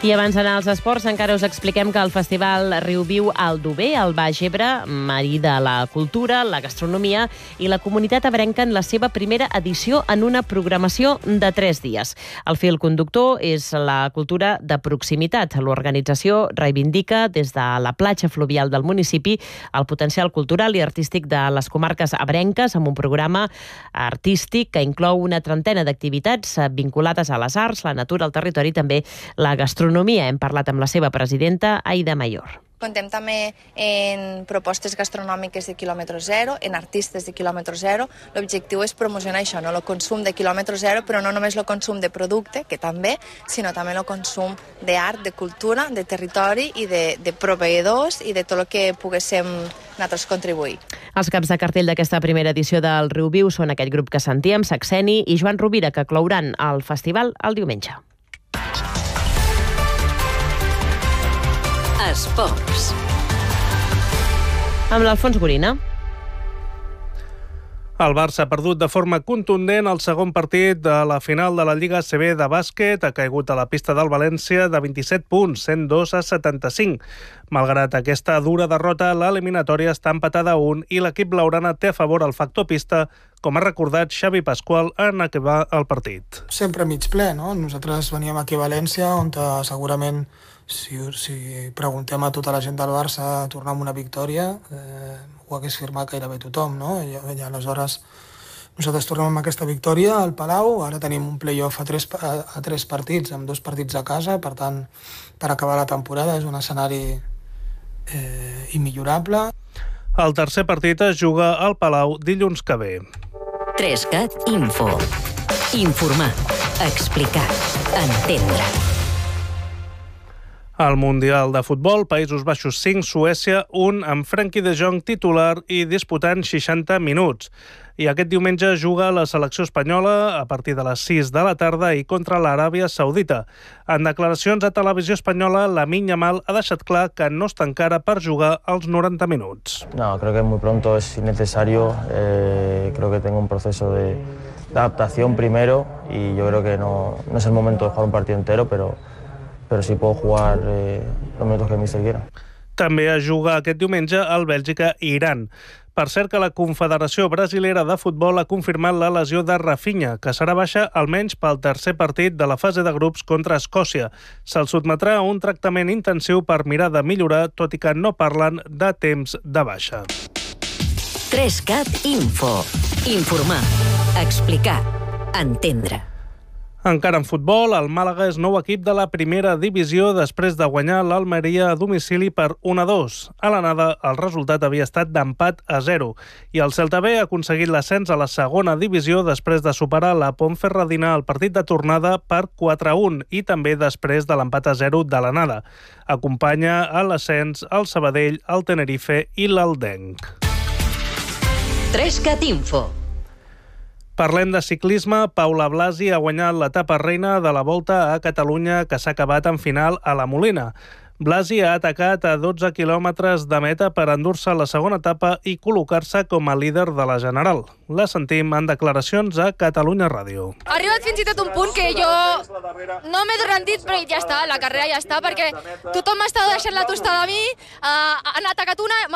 I abans d'anar als esports, encara us expliquem que el Festival Riu Viu Aldover, al Baix Ebre, marida la cultura, la gastronomia i la comunitat ebrenca en la seva primera edició en una programació de 3 dies. El fil conductor és la cultura de proximitat. L'organització reivindica des de la platja fluvial del municipi el potencial cultural i artístic de les comarques ebrenques amb un programa artístic que inclou una trentena d'activitats vinculades a les arts, la natura, el territori i també la gastronomia. Hem parlat amb la seva presidenta, Aida Mayor. Contem també en propostes gastronòmiques de quilòmetre zero, en artistes de quilòmetre zero. L'objectiu és promocionar això, no? El consum de quilòmetre zero, però no només el consum de producte, que també, sinó també el consum d'art, de cultura, de territori i de proveïdors i de tot el que poguéssim nosaltres contribuir. Els caps de cartell d'aquesta primera edició del Riu Viu són aquest grup que sentíem, Saxeni i Joan Rovira, que clouran el festival el diumenge. Esports. Amb l'Alfons Gorina. El Barça ha perdut de forma contundent el segon partit de la final de la Lliga ACB de bàsquet. Ha caigut a la pista del València de 27 punts, 102-75. Malgrat aquesta dura derrota, l'eliminatòria està empatada a 1 i l'equip blaugrana té a favor el factor pista, com ha recordat Xavi Pasqual en acabar el partit. Sempre mig ple, no? Nosaltres veníem aquí a València, on segurament, si preguntem a tota la gent del Barça tornar amb una victòria, ho hagués firmat gairebé tothom, no? I aleshores nosaltres tornem amb aquesta victòria al Palau, ara tenim un play-off a 3 partits, amb 2 partits a casa, per tant, per acabar la temporada és un escenari immillorable. El tercer partit es juga al Palau dilluns que ve. 3CAT Info. Informar, explicar, entendre. Al Mundial de Futbol, Països Baixos 5, Suècia 1, amb Frenkie de Jong titular i disputant 60 minuts. I aquest diumenge juga la selecció espanyola a partir de les 6 de la tarda i contra l'Aràbia Saudita. En declaracions a Televisió Espanyola, Lamine Yamal ha deixat clar que no està encara per jugar els 90 minuts. No, creo que muy pronto es innecesario. Creo que tengo un proceso de adaptación primero y yo creo que no es el momento de jugar un partido entero, pero sí puedo jugar los minutos que el míster quiera. També es juga aquest diumenge al Bèlgica i Iran. Per cert que la Confederació Brasilera de Futbol ha confirmat la lesió de Rafinha, que serà baixa almenys pel tercer partit de la fase de grups contra Escòcia. Se'l sotmetrà a un tractament intensiu per mirar de millorar, tot i que no parlen de temps de baixa. 3CAT Info. Informar, explicar, entendre. Encara en futbol, el Màlaga és nou equip de la primera divisió després de guanyar l'Almeria a domicili per 1-2. A l'anada, el resultat havia estat d'empat a 0. I el Celta B ha aconseguit l'ascens a la segona divisió després de superar la Ponferradina al partit de tornada per 4-1 i també després de l'empat a 0 de l'anada. Acompanya a l'ascens el Sabadell, el Tenerife i l'Aldenc. 3CAT Info. Parlem de ciclisme. Paula Blasi ha guanyat l'etapa reina de la Volta a Catalunya, que s'ha acabat en final a la Molina. Blasi ha atacat a 12 quilòmetres de meta per endur-se la segona etapa i col·locar-se com a líder de la general. La sentim en declaracions a Catalunya Ràdio. Ha arribat fins i tot un punt que jo no m'he rendit, però ja està, la carrera ja està, perquè tothom m'estava deixant la tostada a mi, han atacat una,